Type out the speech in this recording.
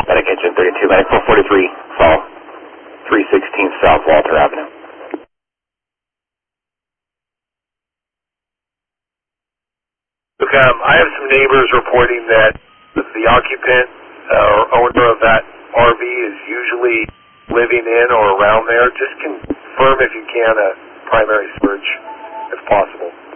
Medic Engine 32, Medic 443, fall 316 South Walter Avenue. Look, I have some neighbors reporting that the occupant or owner of that RV is usually living in or around there. Just confirm if you can a primary search, if possible.